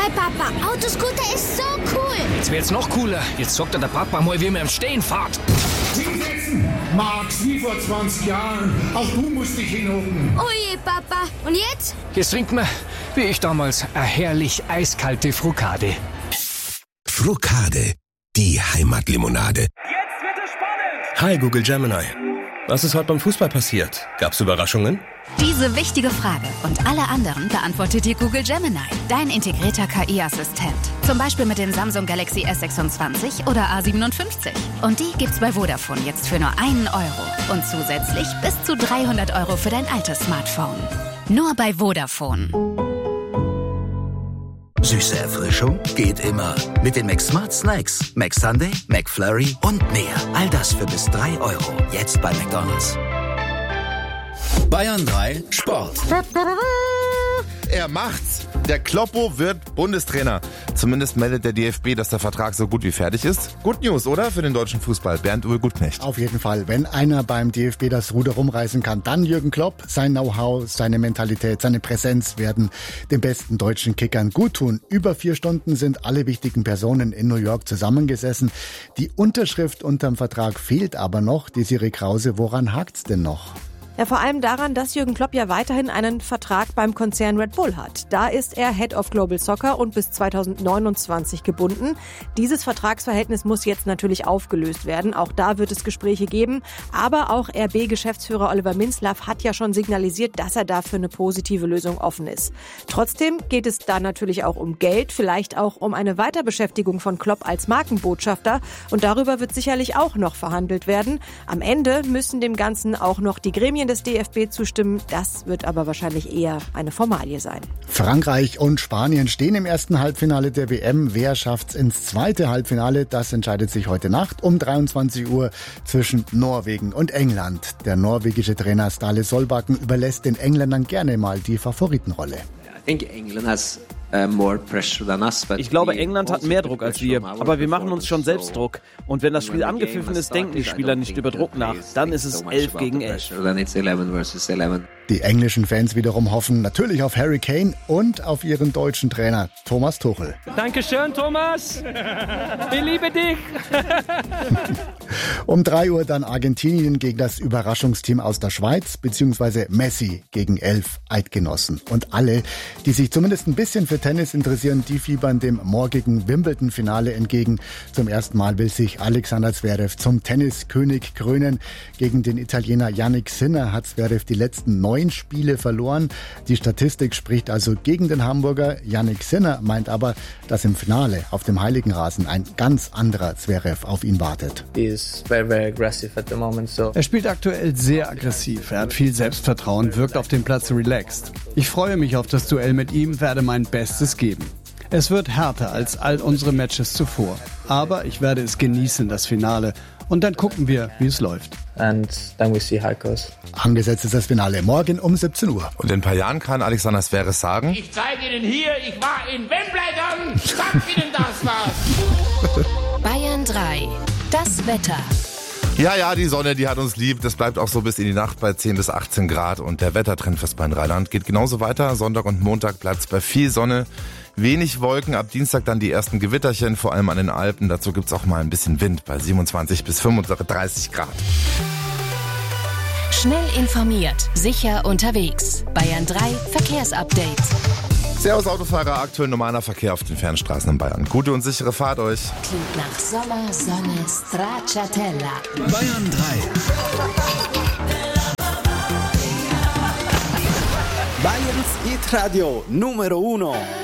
Mein Papa, Autoscooter ist so cool. Jetzt wird's noch cooler. Jetzt sagt der Papa mal, wie man im Stehen fährt. Hinsetzen! Max, wie vor 20 Jahren. Auch du musst dich hinhocken. Oh je, Papa. Und jetzt? Jetzt trinkt man, wie ich damals, eine herrlich eiskalte Frukade. Frukade, die Heimatlimonade. Jetzt wird es spannend! Hi Google Gemini. Was ist heute beim Fußball passiert? Gab's Überraschungen? Diese wichtige Frage und alle anderen beantwortet dir Google Gemini, dein integrierter KI-Assistent. Zum Beispiel mit dem Samsung Galaxy S26 oder A57. Und die gibt's bei Vodafone jetzt für nur 1 Euro. Und zusätzlich bis zu 300 Euro für dein altes Smartphone. Nur bei Vodafone. Süße Erfrischung geht immer. Mit den McSmart Snacks. McSunday, McFlurry und mehr. All das für bis 3 Euro. Jetzt bei McDonald's. Bayern 3 Sport. Er macht's. Der Kloppo wird Bundestrainer. Zumindest meldet der DFB, dass der Vertrag so gut wie fertig ist. Good News, oder? Für den deutschen Fußball. Bernd-Uwe Gutknecht. Auf jeden Fall. Wenn einer beim DFB das Ruder rumreißen kann, dann Jürgen Klopp. Sein Know-how, seine Mentalität, seine Präsenz werden den besten deutschen Kickern gut tun. Über 4 Stunden sind alle wichtigen Personen in New York zusammengesessen. Die Unterschrift unterm Vertrag fehlt aber noch. Desiree Krause, woran hakt's denn noch? Ja, vor allem daran, dass Jürgen Klopp ja weiterhin einen Vertrag beim Konzern Red Bull hat. Da ist er Head of Global Soccer und bis 2029 gebunden. Dieses Vertragsverhältnis muss jetzt natürlich aufgelöst werden. Auch da wird es Gespräche geben. Aber auch RB-Geschäftsführer Oliver Minzlaff hat ja schon signalisiert, dass er dafür eine positive Lösung offen ist. Trotzdem geht es da natürlich auch um Geld, vielleicht auch um eine Weiterbeschäftigung von Klopp als Markenbotschafter. Und darüber wird sicherlich auch noch verhandelt werden. Am Ende müssen dem Ganzen auch noch die Gremien des DFB zustimmen. Das wird aber wahrscheinlich eher eine Formalie sein. Frankreich und Spanien stehen im ersten Halbfinale der WM. Wer schafft's ins zweite Halbfinale? Das entscheidet sich heute Nacht um 23 Uhr zwischen Norwegen und England. Der norwegische Trainer Ståle Solbakken überlässt den Engländern gerne mal die Favoritenrolle. Ich glaube, England hat mehr Druck als wir, aber wir machen uns schon selbst Druck. Und wenn das Spiel angepfiffen ist, denken die Spieler nicht über Druck nach. Dann ist es 11 gegen 11. Die englischen Fans wiederum hoffen natürlich auf Harry Kane und auf ihren deutschen Trainer Thomas Tuchel. Dankeschön, Thomas. Ich liebe dich. Um 3 Uhr dann Argentinien gegen das Überraschungsteam aus der Schweiz, beziehungsweise Messi gegen 11 Eidgenossen. Und alle, die sich zumindest ein bisschen für Tennis interessieren, die fiebern dem morgigen Wimbledon-Finale entgegen. Zum ersten Mal will sich Alexander Zverev zum Tenniskönig krönen. Gegen den Italiener Jannik Sinner hat Zverev die letzten 9 Spiele verloren. Die Statistik spricht also gegen den Hamburger. Jannik Sinner meint aber, dass im Finale auf dem heiligen Rasen ein ganz anderer Zverev auf ihn wartet. Er spielt aktuell sehr aggressiv. Er hat viel Selbstvertrauen, wirkt auf dem Platz relaxed. Ich freue mich auf das Duell mit ihm, werde mein Bestes geben. Es wird härter als all unsere Matches zuvor. Aber ich werde es genießen, das Finale. Und dann gucken wir, wie es läuft. Angesetzt ist das Finale morgen um 17 Uhr. Und in ein paar Jahren kann Alexander Zverev sagen: Ich zeige Ihnen hier, ich war in Wimbledon. Sagt Ihnen das was? Bayern 3. Das Wetter. Ja, die Sonne, die hat uns lieb. Das bleibt auch so bis in die Nacht bei 10 bis 18 Grad. Und der Wettertrend fürs Bayern-Rheinland geht genauso weiter. Sonntag und Montag bleibt es bei viel Sonne, wenig Wolken. Ab Dienstag dann die ersten Gewitterchen, vor allem an den Alpen. Dazu gibt's auch mal ein bisschen Wind bei 27 bis 35 Grad. Schnell informiert, sicher unterwegs. Bayern 3 Verkehrsupdate. Servus Autofahrer, aktuell normaler Verkehr auf den Fernstraßen in Bayern. Gute und sichere Fahrt euch. Klingt nach Sommer, Sonne, Stracciatella. Bayern 3. Bayerns Hit Radio Numero 1.